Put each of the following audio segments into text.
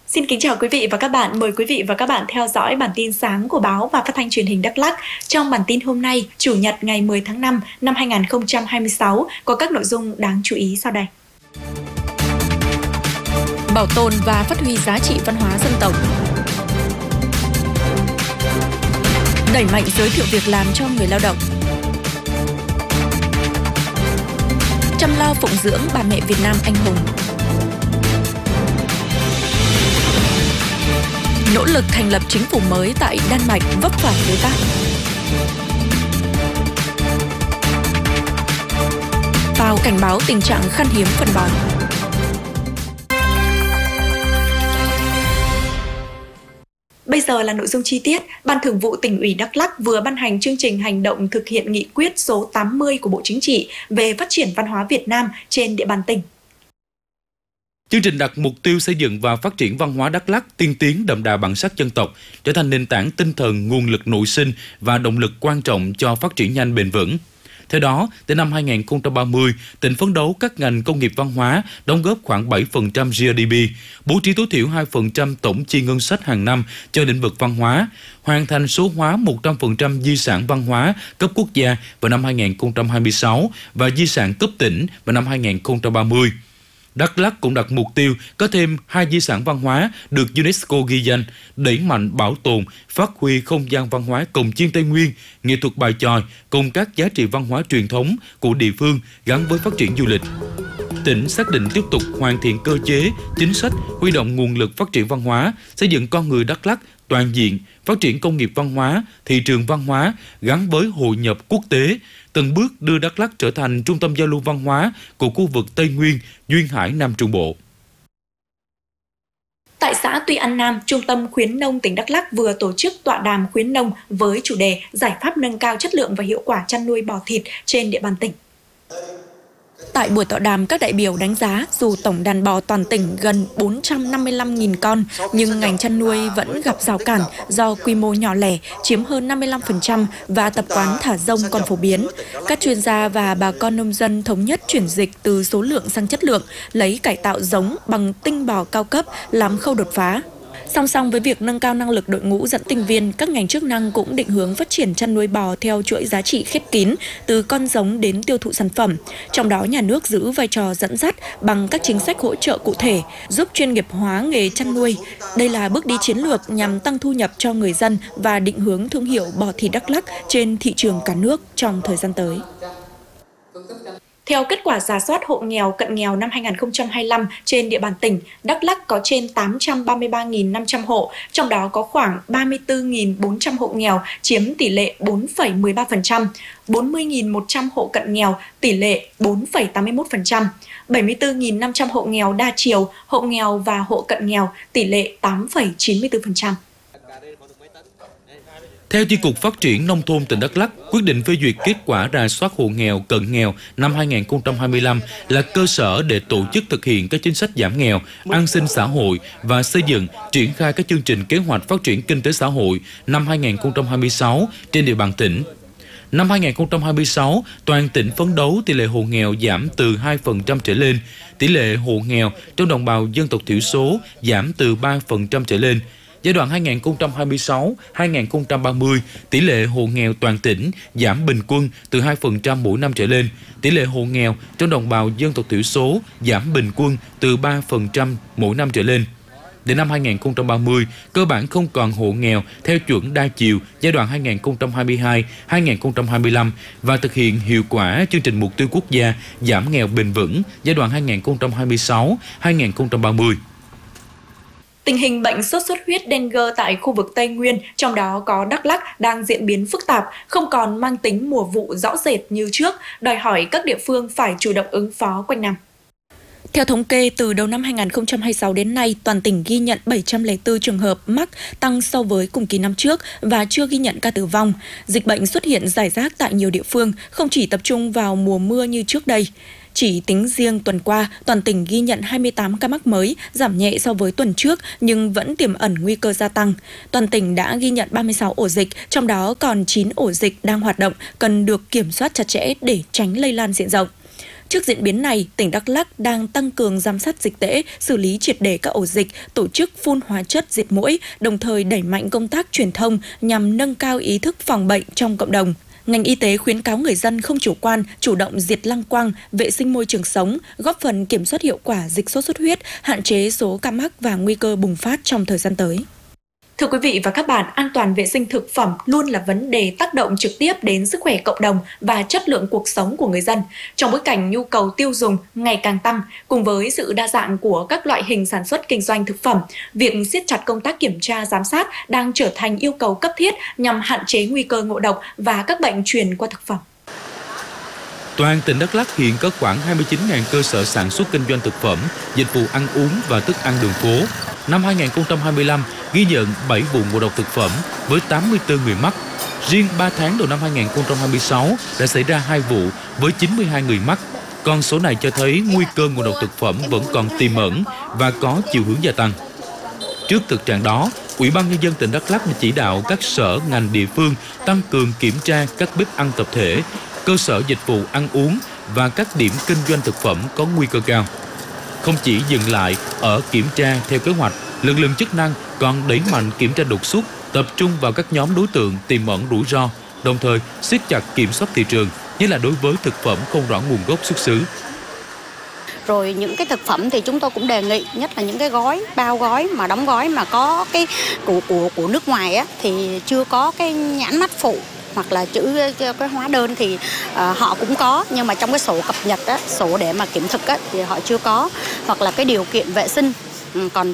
Xin kính chào quý vị và các bạn. Mời quý vị và các bạn theo dõi bản tin sáng của báo và phát thanh truyền hình Đắk Lắk. Trong bản tin hôm nay, Chủ nhật ngày 10 tháng 5 năm 2026 có các nội dung đáng chú ý sau đây. Bảo tồn và phát huy giá trị văn hóa dân tộc. Đẩy mạnh giới thiệu việc làm cho người lao động. Chăm lo phụng dưỡng bà mẹ Việt Nam anh hùng. Nỗ lực thành lập chính phủ mới tại Đan Mạch vấp phải đối tác. FAO cảnh báo tình trạng khan hiếm phân bón. Bây giờ là nội dung chi tiết. Ban Thường vụ Tỉnh ủy Đắk Lắk vừa ban hành chương trình hành động thực hiện nghị quyết số 80 của Bộ Chính trị về phát triển văn hóa Việt Nam trên địa bàn tỉnh. Chương trình đặt mục tiêu xây dựng và phát triển văn hóa Đắk Lắk tiên tiến đậm đà bản sắc dân tộc, trở thành nền tảng tinh thần, nguồn lực nội sinh và động lực quan trọng cho phát triển nhanh bền vững. Theo đó, tới năm 2030, tỉnh phấn đấu các ngành công nghiệp văn hóa đóng góp khoảng 7% GDP, bố trí tối thiểu 2% tổng chi ngân sách hàng năm cho lĩnh vực văn hóa, hoàn thành số hóa 100% di sản văn hóa cấp quốc gia vào năm 2026 và di sản cấp tỉnh vào năm 2030. Đắk Lắk cũng đặt mục tiêu có thêm 2 di sản văn hóa được UNESCO ghi danh, đẩy mạnh bảo tồn, phát huy không gian văn hóa cồng chiêng Tây Nguyên, nghệ thuật bài chòi cùng các giá trị văn hóa truyền thống của địa phương gắn với phát triển du lịch. Tỉnh xác định tiếp tục hoàn thiện cơ chế, chính sách, huy động nguồn lực phát triển văn hóa, xây dựng con người Đắk Lắk toàn diện, phát triển công nghiệp văn hóa, thị trường văn hóa gắn với hội nhập quốc tế, từng bước đưa Đắk Lắk trở thành trung tâm giao lưu văn hóa của khu vực Tây Nguyên, Duyên Hải, Nam Trung Bộ. Tại xã Tuy An Nam, Trung tâm Khuyến nông tỉnh Đắk Lắk vừa tổ chức tọa đàm khuyến nông với chủ đề giải pháp nâng cao chất lượng và hiệu quả chăn nuôi bò thịt trên địa bàn tỉnh. Tại buổi tọa đàm, các đại biểu đánh giá dù tổng đàn bò toàn tỉnh gần 455.000 con, nhưng ngành chăn nuôi vẫn gặp rào cản do quy mô nhỏ lẻ, chiếm hơn 55% và tập quán thả rông còn phổ biến. Các chuyên gia và bà con nông dân thống nhất chuyển dịch từ số lượng sang chất lượng, lấy cải tạo giống bằng tinh bò cao cấp làm khâu đột phá. Song song với việc nâng cao năng lực đội ngũ dẫn tinh viên, các ngành chức năng cũng định hướng phát triển chăn nuôi bò theo chuỗi giá trị khép kín, từ con giống đến tiêu thụ sản phẩm. Trong đó, nhà nước giữ vai trò dẫn dắt bằng các chính sách hỗ trợ cụ thể, giúp chuyên nghiệp hóa nghề chăn nuôi. Đây là bước đi chiến lược nhằm tăng thu nhập cho người dân và định hướng thương hiệu bò thịt Đắk Lắk trên thị trường cả nước trong thời gian tới. Theo kết quả rà soát hộ nghèo cận nghèo năm 2025 trên địa bàn tỉnh, Đắk Lắk có trên 833.500 hộ, trong đó có khoảng 34.400 hộ nghèo chiếm tỷ lệ 4,13%, 40.100 hộ cận nghèo tỷ lệ 4,81%, 74.500 hộ nghèo đa chiều, hộ nghèo và hộ cận nghèo tỷ lệ 8,94%. Theo Chi cục Phát triển Nông thôn tỉnh Đắk Lắk, quyết định phê duyệt kết quả rà soát hộ nghèo cận nghèo năm 2025 là cơ sở để tổ chức thực hiện các chính sách giảm nghèo, an sinh xã hội và xây dựng, triển khai các chương trình kế hoạch phát triển kinh tế xã hội năm 2026 trên địa bàn tỉnh. Năm 2026, toàn tỉnh phấn đấu tỷ lệ hộ nghèo giảm từ 2% trở lên, tỷ lệ hộ nghèo trong đồng bào dân tộc thiểu số giảm từ 3% trở lên. Giai đoạn 2026-2030, tỷ lệ hộ nghèo toàn tỉnh giảm bình quân từ 2% mỗi năm trở lên. Tỷ lệ hộ nghèo trong đồng bào dân tộc thiểu số giảm bình quân từ 3% mỗi năm trở lên. Đến năm 2030, cơ bản không còn hộ nghèo theo chuẩn đa chiều giai đoạn 2022-2025 và thực hiện hiệu quả chương trình mục tiêu quốc gia giảm nghèo bền vững giai đoạn 2026-2030. Tình hình bệnh sốt xuất huyết dengue tại khu vực Tây Nguyên, trong đó có Đắk Lắk, đang diễn biến phức tạp, không còn mang tính mùa vụ rõ rệt như trước, đòi hỏi các địa phương phải chủ động ứng phó quanh năm. Theo thống kê, từ đầu năm 2026 đến nay, toàn tỉnh ghi nhận 704 trường hợp mắc, tăng so với cùng kỳ năm trước và chưa ghi nhận ca tử vong. Dịch bệnh xuất hiện rải rác tại nhiều địa phương, không chỉ tập trung vào mùa mưa như trước đây. Chỉ tính riêng tuần qua, toàn tỉnh ghi nhận 28 ca mắc mới, giảm nhẹ so với tuần trước nhưng vẫn tiềm ẩn nguy cơ gia tăng. Toàn tỉnh đã ghi nhận 36 ổ dịch, trong đó còn 9 ổ dịch đang hoạt động, cần được kiểm soát chặt chẽ để tránh lây lan diện rộng. Trước diễn biến này, tỉnh Đắk Lắk đang tăng cường giám sát dịch tễ, xử lý triệt để các ổ dịch, tổ chức phun hóa chất diệt muỗi, đồng thời đẩy mạnh công tác truyền thông nhằm nâng cao ý thức phòng bệnh trong cộng đồng. Ngành y tế khuyến cáo người dân không chủ quan, chủ động diệt lăng quăng, vệ sinh môi trường sống, góp phần kiểm soát hiệu quả dịch sốt xuất huyết, hạn chế số ca mắc và nguy cơ bùng phát trong thời gian tới. Thưa quý vị và các bạn, an toàn vệ sinh thực phẩm luôn là vấn đề tác động trực tiếp đến sức khỏe cộng đồng và chất lượng cuộc sống của người dân. Trong bối cảnh nhu cầu tiêu dùng ngày càng tăng, cùng với sự đa dạng của các loại hình sản xuất kinh doanh thực phẩm, việc siết chặt công tác kiểm tra giám sát đang trở thành yêu cầu cấp thiết nhằm hạn chế nguy cơ ngộ độc và các bệnh truyền qua thực phẩm. Toàn tỉnh Đắk Lắk hiện có khoảng 29.000 cơ sở sản xuất kinh doanh thực phẩm, dịch vụ ăn uống và thức ăn đường phố. Năm 2025 ghi nhận 7 vụ ngộ độc thực phẩm với 84 người mắc. Riêng 3 tháng đầu năm 2026 đã xảy ra 2 vụ với 92 người mắc. Con số này cho thấy nguy cơ ngộ độc thực phẩm vẫn còn tiềm ẩn và có chiều hướng gia tăng. Trước thực trạng đó, Ủy ban Nhân dân tỉnh Đắk Lắk đã chỉ đạo các sở ngành địa phương tăng cường kiểm tra các bếp ăn tập thể, cơ sở dịch vụ ăn uống và các điểm kinh doanh thực phẩm có nguy cơ cao. Không chỉ dừng lại ở kiểm tra theo kế hoạch, lực lượng chức năng còn đẩy mạnh kiểm tra đột xuất, tập trung vào các nhóm đối tượng tiềm ẩn rủi ro, đồng thời siết chặt kiểm soát thị trường, nhất là đối với thực phẩm không rõ nguồn gốc xuất xứ. Rồi những cái thực phẩm thì chúng tôi cũng đề nghị, nhất là những cái gói, bao gói mà đóng gói mà có cái của nước ngoài á, thì chưa có cái nhãn mác phụ hoặc là chữ cái hóa đơn thì họ cũng có, nhưng mà trong cái sổ cập nhật á, sổ để mà kiểm thực á, thì họ chưa có, hoặc là cái điều kiện vệ sinh còn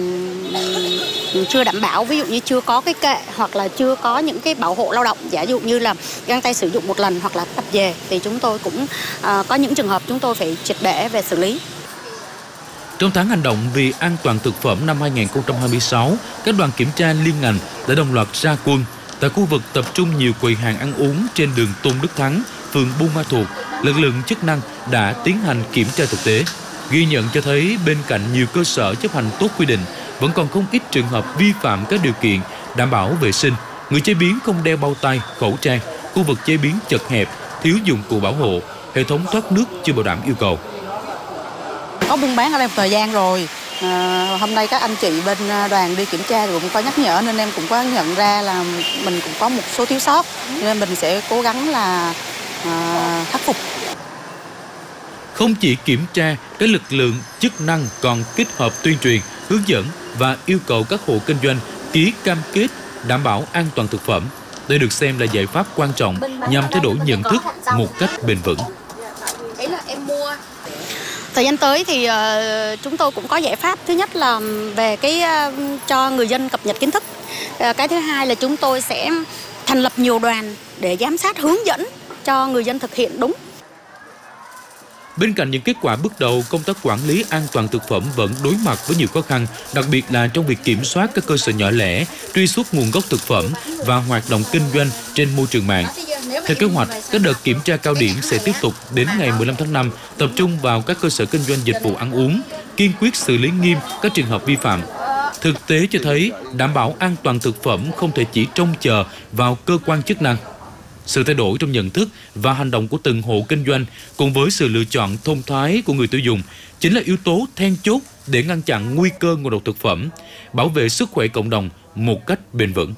chưa đảm bảo, ví dụ như chưa có cái kệ hoặc là chưa có những cái bảo hộ lao động, giả dụ như là găng tay sử dụng một lần hoặc là tập về, thì chúng tôi cũng có những trường hợp chúng tôi phải triệt để về xử lý. Trong tháng hành động vì an toàn thực phẩm năm 2026, các đoàn kiểm tra liên ngành đã đồng loạt ra quân tại khu vực tập trung nhiều quầy hàng ăn uống trên đường Tôn Đức Thắng, phường Buôn Ma Thuột. Lực lượng chức năng đã tiến hành kiểm tra thực tế, ghi nhận cho thấy bên cạnh nhiều cơ sở chấp hành tốt quy định, vẫn còn không ít trường hợp vi phạm các điều kiện đảm bảo vệ sinh. Người chế biến không đeo bao tay, khẩu trang, khu vực chế biến chật hẹp, thiếu dụng cụ bảo hộ, hệ thống thoát nước chưa bảo đảm yêu cầu. Có buôn bán ở đây một thời gian rồi. Hôm nay các anh chị bên đoàn đi kiểm tra thì cũng có nhắc nhở, nên em cũng có nhận ra là mình cũng có một số thiếu sót, nên mình sẽ cố gắng là khắc phục. Không chỉ kiểm tra, các lực lượng chức năng còn kết hợp tuyên truyền, hướng dẫn và yêu cầu các hộ kinh doanh ký cam kết đảm bảo an toàn thực phẩm. Đây được xem là giải pháp quan trọng nhằm thay đổi nhận thức một cách bền vững. Thời gian tới thì chúng tôi cũng có giải pháp. Thứ nhất là về cái cho người dân cập nhật kiến thức. Cái thứ hai là chúng tôi sẽ thành lập nhiều đoàn để giám sát, hướng dẫn cho người dân thực hiện đúng. Bên cạnh những kết quả bước đầu, công tác quản lý an toàn thực phẩm vẫn đối mặt với nhiều khó khăn, đặc biệt là trong việc kiểm soát các cơ sở nhỏ lẻ, truy xuất nguồn gốc thực phẩm và hoạt động kinh doanh trên môi trường mạng. Theo kế hoạch, các đợt kiểm tra cao điểm sẽ tiếp tục đến ngày 15 tháng 5, tập trung vào các cơ sở kinh doanh dịch vụ ăn uống, kiên quyết xử lý nghiêm các trường hợp vi phạm. Thực tế cho thấy, đảm bảo an toàn thực phẩm không thể chỉ trông chờ vào cơ quan chức năng. Sự thay đổi trong nhận thức và hành động của từng hộ kinh doanh cùng với sự lựa chọn thông thái của người tiêu dùng chính là yếu tố then chốt để ngăn chặn nguy cơ ngộ độc thực phẩm, bảo vệ sức khỏe cộng đồng một cách bền vững.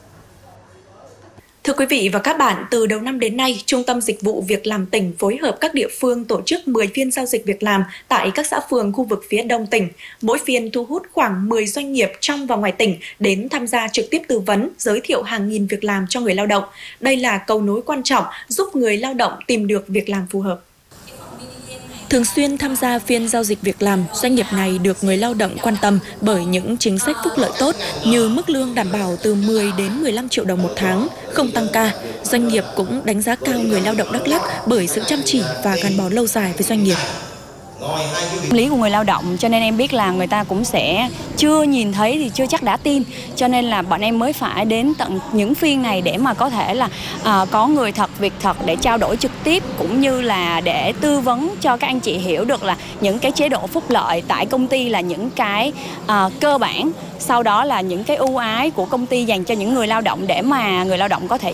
Thưa quý vị và các bạn, từ đầu năm đến nay, Trung tâm Dịch vụ Việc làm tỉnh phối hợp các địa phương tổ chức 10 phiên giao dịch việc làm tại các xã phường khu vực phía đông tỉnh. Mỗi phiên thu hút khoảng 10 doanh nghiệp trong và ngoài tỉnh đến tham gia trực tiếp tư vấn, giới thiệu hàng nghìn việc làm cho người lao động. Đây là cầu nối quan trọng giúp người lao động tìm được việc làm phù hợp. Thường xuyên tham gia phiên giao dịch việc làm, doanh nghiệp này được người lao động quan tâm bởi những chính sách phúc lợi tốt như mức lương đảm bảo từ 10 đến 15 triệu đồng một tháng, không tăng ca. Doanh nghiệp cũng đánh giá cao người lao động Đắk Lắk bởi sự chăm chỉ và gắn bó lâu dài với doanh nghiệp. Lý của người lao động, cho nên em biết là người ta cũng sẽ chưa nhìn thấy thì chưa chắc đã tin, cho nên là bọn em mới phải đến tận những phiên này để mà có thể là có người thật việc thật để trao đổi trực tiếp, cũng như là để tư vấn cho các anh chị hiểu được là những cái chế độ phúc lợi tại công ty là những cái cơ bản, sau đó là những cái ưu ái của công ty dành cho những người lao động để mà người lao động có thể